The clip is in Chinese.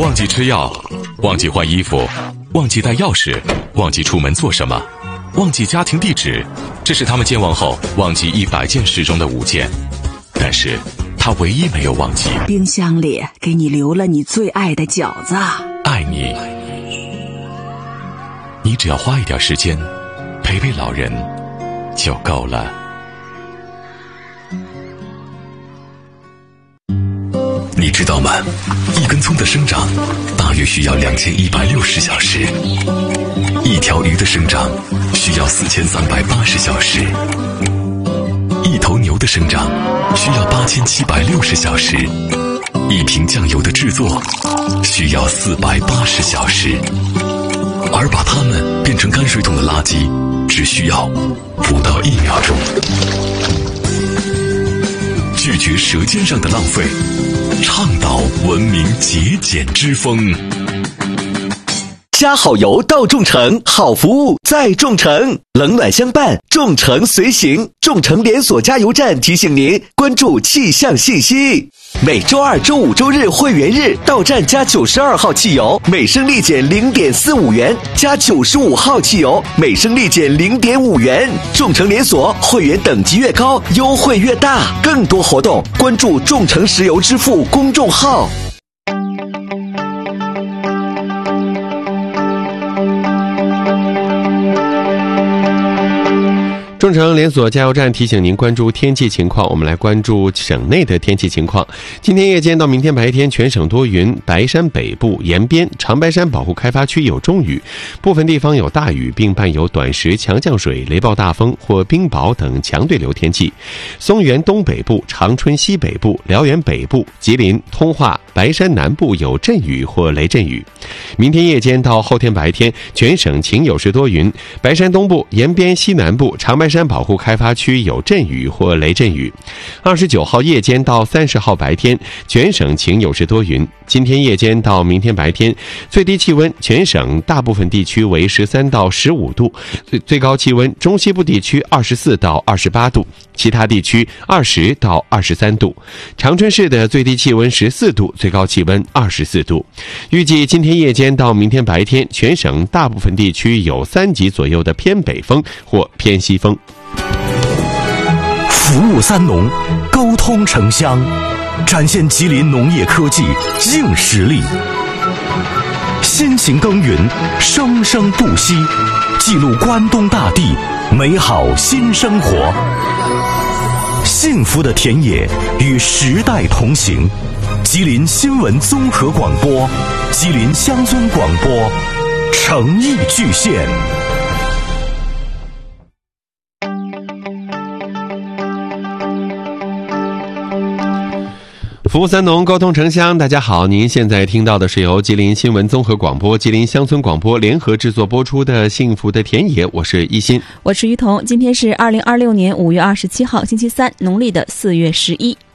忘记吃药，忘记换衣服，忘记带钥匙，忘记出门做什么，忘记家庭地址，这是他们健忘后忘记100件事中的5件。但是他唯一没有忘记， 冰箱里给你留了你最爱的饺子。 爱你，你只要花一点时间陪陪老人就够了。你知道吗？一根葱的生长大约需要2160小时，一条鱼的生长需要4380小时，一头牛的生长需要8760小时，一瓶酱油的制作需要480小时，而把它们变成泔水桶的垃圾只需要不到1秒钟。拒绝舌尖上的浪费，倡导文明节俭之风。 加好油到众诚，好服务在众诚，冷暖相伴，众诚随行。众诚连锁加油站提醒您关注气象信息。每周二、周五、周日会员日到站加92号汽油，每升立减 0.45 元；加95号汽油，每升立减 0.5 元。众诚连锁会员等级越高，优惠越大。更多活动关注众诚石油支付公众号。 众诚连锁加油站提醒您关注天气情况，我们来关注省内的天气情况。今天夜间到明天白天，全省多云，白山北部沿边、长白山保护开发区有中雨，部分地方有大雨，并伴有短时强降水、雷暴大风或冰雹等强对流天气。松原东北部、长春西北部、辽源北部、吉林、通化、白山南部有阵雨或雷阵雨。明天夜间到后天白天，全省晴有时多云，白山东部、沿边西南部、长白山保护开发区有阵雨或雷阵雨。29号夜间到30号白天，全省晴有时多云。今天夜间到明天白天，最低气温全省大部分地区为13到15度，最高气温中西部地区24到28度，其他地区20到23度。长春市的最低气温14度，最高气温24度。预计今天夜间到明天白天，全省大部分地区有3级左右的偏北风或偏西风。 服务三农，沟通城乡，展现吉林农业科技硬实力。辛勤耕耘，生生不息，记录关东大地美好新生活。幸福的田野与时代同行。吉林新闻综合广播，吉林乡村广播，诚意巨献。 服务三农，沟通城乡。大家好，您现在听到的是由吉林新闻综合广播、吉林乡村广播联合制作播出的《幸福的田野》，我是一心， 我是于彤。今天是2026年5月27号星期三，农历的4月11。